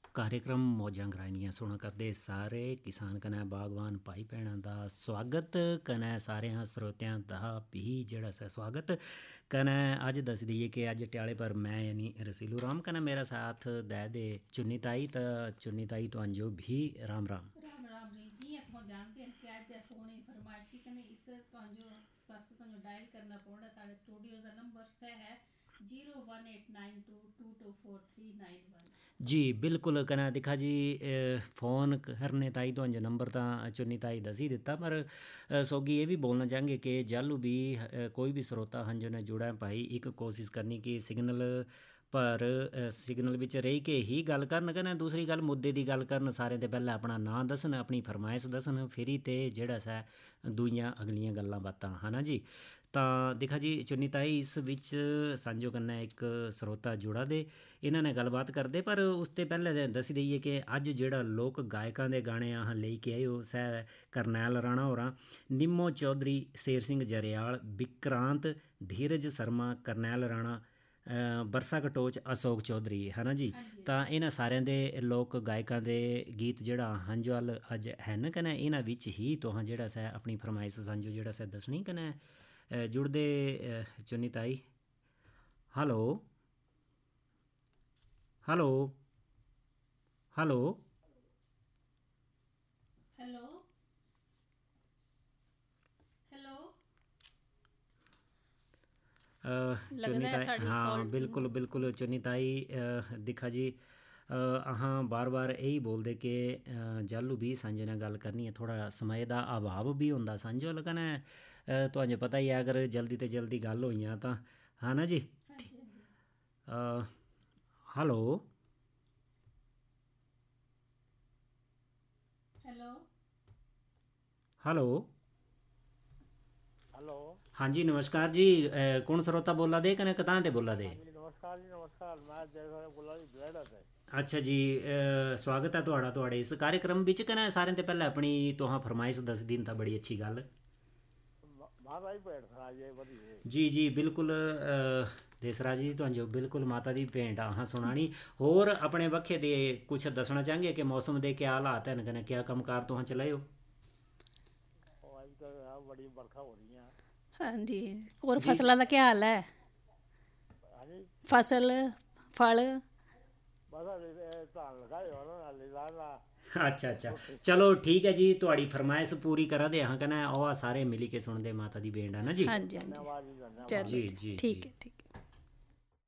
कार्यक्रम मौजां ग्राइंदियां सुना करदे सारे किसान कने बागवान भाई भैणां दा स्वागत कने सारे स्रोतियां दा भी जेड़ा सा स्वागत कने अज दस दईए कि अज ट्याले पर मैं यानी रसीलू राम कने मेरा साथ दे चुन्नी ताई तो अंजो भी राम राम राम राम जी जी तुम जानते हैं कि अज फोन की फरमाइशी कने इस तुझो इस वास्ते तुझो डायल करना पौंदा साढ़े स्टूडियो का नंबर से है 01892224391। जी बिल्कुल कने दिखा जी फ़ोन करने ताई तो अंजो नंबर तां चुन्नी ताई दसी दिता पर सोगी ये भी बोलना चाहेंगे कि जालू भी कोई भी स्रोता हंजो ने जुड़ा है भाई एक कोशिश करनी कि सिग्नल पर सिग्नल विच रही के ही गल करन कने दूसरी गल मुद्दे दी गल करन सारें ते पैह्ले अपना नां दस्सन अपनी फरमाइश दस्सन फिरी ते जेड़ा सा दूइयां अगलियां गल्लां बातां है ना जी। ਤਾਂ ਦੇਖਾ ਜੀ ਚੁੰਨੀ ਤਾਈ ਇਸ ਵਿੱਚ ਸਾਂਝੋ ਕਰਨਾ ਇੱਕ ਸਰੋਤਾ ਜੁੜਾ ਦੇ ਇਹਨਾਂ ਨੇ ਗੱਲਬਾਤ ਕਰਦੇ ਪਰ ਉਸ ਤੋਂ ਪਹਿਲੇ ਦੱਸ ਦਈਏ ਕਿ ਅੱਜ ਜਿਹੜਾ ਲੋਕ ਗਾਇਕਾਂ ਦੇ ਗਾਣੇ ਆਹ ਲੈ ਕੇ ਆਏ ਹੋ ਸਹਿ ਕਰਨੈਲ ਰਾਣਾ ਹੋਰਾਂ ਨਿੰਮੋ ਚੌਧਰੀ ਸ਼ੇਰ ਸਿੰਘ ਜਰਿਆਲ ਵਿਕਰਾਂਤ ਧੀਰਜ ਸ਼ਰਮਾ ਕਰਨੈਲ ਰਾਣਾ ਬਰਸਾ ਕਟੋਚ ਅਸ਼ੋਕ ਚੌਧਰੀ ਹੈ ਨਾ ਜੀ। ਤਾਂ ਇਹਨਾਂ ਸਾਰਿਆਂ ਦੇ ਲੋਕ ਗਾਇਕਾਂ ਦੇ ਗੀਤ ਜਿਹੜਾ ਹੰਜੋ ਵੱਲ ਅੱਜ ਹਨ ਕਨੇ ਇਹਨਾਂ ਵਿੱਚ ਹੀ ਤੁਹਾਂ ਜਿਹੜਾ ਸੈ ਆਪਣੀ ਫਰਮਾਇਸ਼ ਸਾਂਝੋ ਜਿਹੜਾ ਸੈ ਦੱਸਣੀ ਕਨੇ जुड़दे चुन्नी ताई hello hello hello hello hello चुन्नी ताई हाँ बिल्कुल बिल्कुल चुन्नी ताई दिखा जी अहाँ बार बार यही बोलते कि जालू भी सांझे ने गल करनी है थोड़ा समय का अभाव भी होंदा सांझो लेकिन तुहानू पता ही है अगर जल्दी तो जल्दी गल होई तां हाँ ना जी। हेलो हेलो हेलो हेलो हाँ जी नमस्कार जी कौन स्रोता बोला दे कने कतां ते बोला दे? नमस्कार जी नमस्कार मैं जय बोला जी ब्लैडा से। अच्छा जी स्वागत है तुहाड़े इस कार्यक्रम विच कने सारें ते पैह्ले अपनी तुहां फरमाइश दस दिन तां बड़ी अच्छी गल माता दी भेंट सुना जे वधिए जी जी बिल्कुल देसरा जी तुहानू बिल्कुल माता दी भेंट अहां सुनानी होर अपने बक्खे दे कुछ दसना चाहेंगे कि मौसम दे क्या हालात हैं कने क्या कमकार तुहां चलाए हो? आज तो बड़ी बरखा हो रही है। हाँ जी और फसलों का क्या हाल है? हाँ जी फसल फल बस धान लगाए हो ना लाना अच्छा अच्छा चलो ठीक है जी तुहाड़ी फरमाइश पूरी करा दे अहां कने ओह सारे मिली के सुनदे माता दी भेंट है ना जी। हाँ जी हाँ जी धन्यवाद जी धन्यवाद। चलो जी जी ठीक जी है ठीक है।